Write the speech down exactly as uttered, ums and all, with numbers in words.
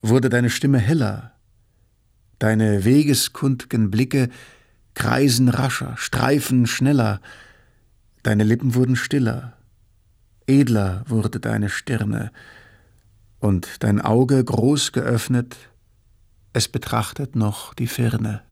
wurde deine Stimme heller, deine wegeskund'gen Blicke kreisen rascher, streifen schneller, deine Lippen wurden stiller, edler wurde deine Stirne, und dein Auge groß geöffnet, es betrachtet noch die Firne.